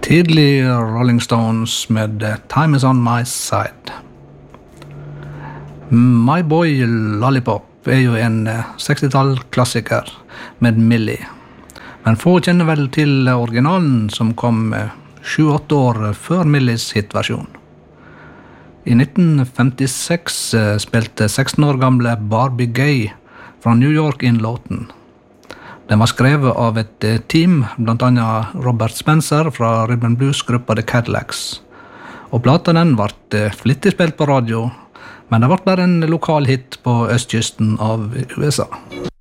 Tidlig Rolling Stones med Time is on my side. My Boy Lollipop er jo en 60-tall-klassiker med Millie. Men få kjenner vel til originalen som kom 7-8 år før Millies hitversjon. I 1956 spilte 16 år gamle Barbie Gay fra New York inn låten. Den var skrevet av et team, blant annet Robert Spencer fra Rhythm Blues-gruppa The Cadillacs. Og plata den ble flittig spilt på radio, men det ble bare en lokal hit på østkysten av USA.